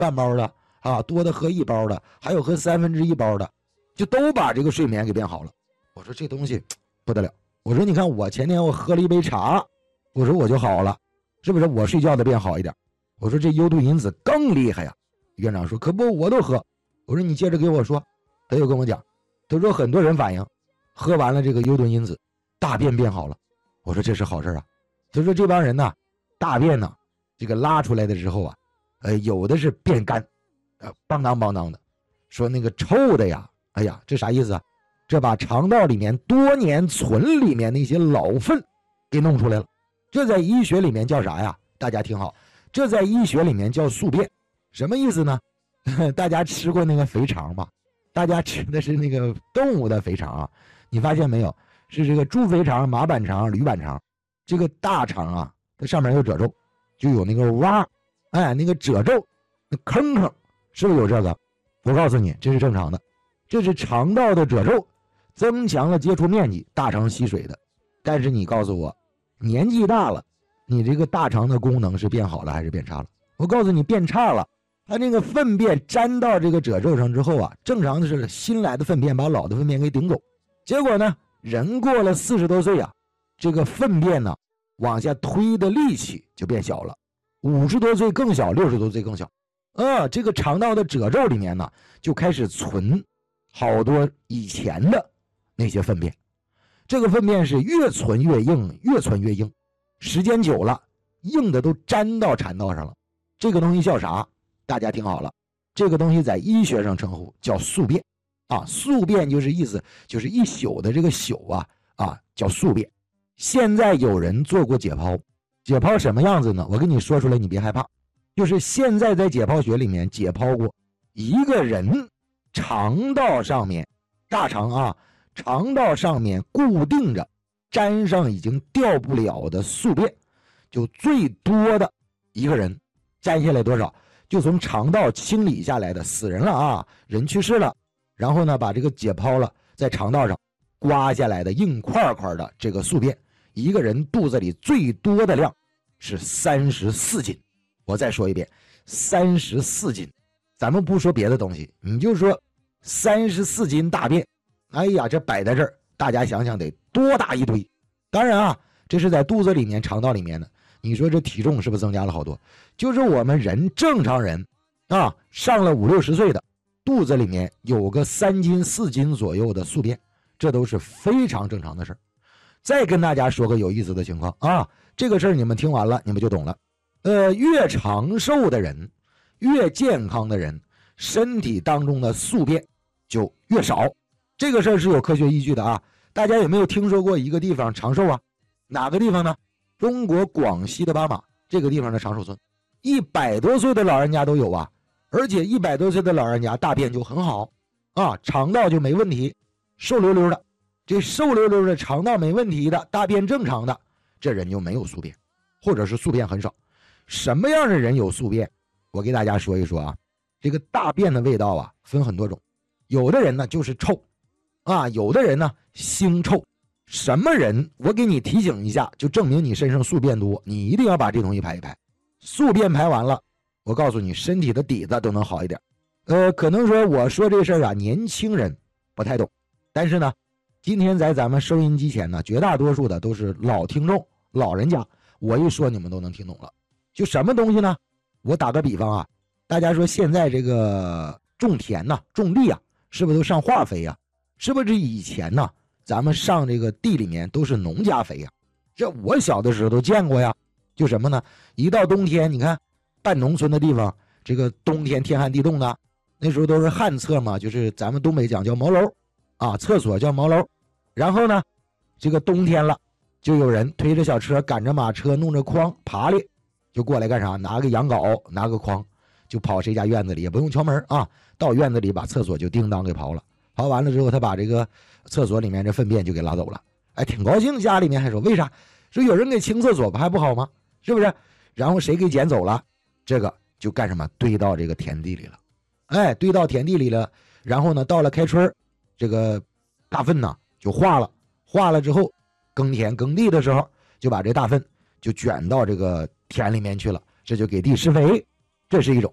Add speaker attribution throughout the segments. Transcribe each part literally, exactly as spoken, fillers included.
Speaker 1: 半包的啊，多的喝一包的，还有喝三分之一包的，就都把这个睡眠给变好了。我说这东西不得了，我说你看我前天我喝了一杯茶，我说我就好了，是不是我睡觉的变好一点？我说这幽度因子更厉害呀。院长说可不我都喝。我说你接着给我说。他又跟我讲，他说很多人反映喝完了这个幽顿因子大便变好了。我说这是好事啊。他说这帮人呢大便呢这个拉出来的时候啊，呃有的是变干，呃邦当邦当的，说那个臭的呀，哎呀这啥意思啊？这把肠道里面多年存里面那些老粪给弄出来了。这在医学里面叫啥呀？大家听好，这在医学里面叫宿便。什么意思呢？大家吃过那个肥肠吧？大家吃的是那个动物的肥肠啊，你发现没有？是这个猪肥肠、马板肠、驴板肠。这个大肠啊，它上面有褶皱，就有那个洼，哎，那个褶皱，那坑坑，是不是有这个？我告诉你，这是正常的，这是肠道的褶皱增强了接触面积，大肠吸水的。但是你告诉我，年纪大了，你这个大肠的功能是变好了还是变差了？我告诉你，变差了。它那个粪便粘到这个褶皱上之后啊，正常的是新来的粪便把老的粪便给顶走。结果呢，人过了四十多岁啊，这个粪便呢往下推的力气就变小了。五十多岁更小，六十多岁更小。啊，这个肠道的褶皱里面呢就开始存好多以前的那些粪便。这个粪便是越存越硬，越存越硬，时间久了，硬的都粘到肠道上了。这个东西叫啥？大家听好了，这个东西在医学上称呼叫宿便啊，宿便就是意思就是一宿的这个宿啊啊叫宿便。现在有人做过解剖，解剖什么样子呢？我跟你说出来，你别害怕，就是现在在解剖学里面解剖过一个人肠道上面，大肠啊，肠道上面固定着粘上已经掉不了的宿便，就最多的一个人粘下来多少？就从肠道清理下来的，死人了啊，人去世了，然后呢把这个解剖了，在肠道上刮下来的硬块块的这个宿便，一个人肚子里最多的量是三十四斤。我再说一遍，三十四斤。咱们不说别的东西，你就说三十四斤大便，哎呀，这摆在这儿，大家想想得多大一堆。当然啊，这是在肚子里面、肠道里面的。你说这体重是不是增加了好多？就是我们人正常人啊，上了五六十岁的，肚子里面有个三斤四斤左右的宿便，这都是非常正常的事儿。再跟大家说个有意思的情况啊，这个事儿你们听完了，你们就懂了。呃，越长寿的人，越健康的人，身体当中的宿便就越少。这个事儿是有科学依据的啊。大家有没有听说过一个地方长寿啊？哪个地方呢？中国广西的巴马这个地方的长寿村，一百多岁的老人家都有啊，而且一百多岁的老人家大便就很好啊，肠道就没问题，瘦溜溜的。这瘦溜溜的肠道没问题的，大便正常的，这人就没有宿便，或者是宿便很少。什么样的人有宿便？我给大家说一说啊。这个大便的味道啊分很多种，有的人呢就是臭啊，有的人呢腥臭。什么人我给你提醒一下，就证明你身上宿便多，你一定要把这东西排一排。宿便排完了，我告诉你身体的底子都能好一点。呃，可能说我说这事儿啊年轻人不太懂，但是呢今天在咱们收音机前呢，绝大多数的都是老听众老人家，我一说你们都能听懂了。就什么东西呢？我打个比方啊，大家说现在这个种田呐、啊、种地啊，是不是都上化肥啊？是不是以前呢咱们上这个地里面都是农家肥呀？这我小的时候都见过呀。就什么呢？一到冬天，你看半农村的地方，这个冬天天寒地冻的，那时候都是旱厕嘛，就是咱们东北讲叫茅楼啊，厕所叫茅楼。然后呢，这个冬天了，就有人推着小车，赶着马车，弄着筐爬犁，就过来干啥？拿个羊镐，拿个筐，就跑谁家院子里，也不用敲门啊，到院子里把厕所就叮当给刨了。刨完了之后，他把这个厕所里面这粪便就给拉走了，哎，挺高兴。家里面还说为啥？说有人给清厕所不还不好吗？是不是？然后谁给捡走了？这个就干什么？堆到这个田地里了，哎，堆到田地里了。然后呢，到了开春，这个大粪呢就化了，化了之后，耕田耕地的时候，就把这大粪就卷到这个田里面去了，这就给地施肥，这是一种。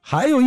Speaker 1: 还有